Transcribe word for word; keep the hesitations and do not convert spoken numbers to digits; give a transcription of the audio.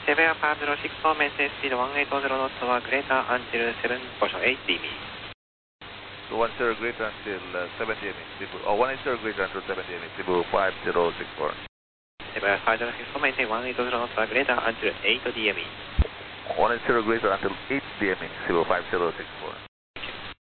Cebu five zero six four, maintain speed one eight zero knots or greater until seven eight D M. So one zero greater until uh, seven D M E, Cebu, oh one eight zero greater until seven D M E, Cebu five zero six four. Cebu five zero six four, maintain one eight zero knots or greater until eight D M E. one eight zero greater until eight D M E, Cebu five zero six four.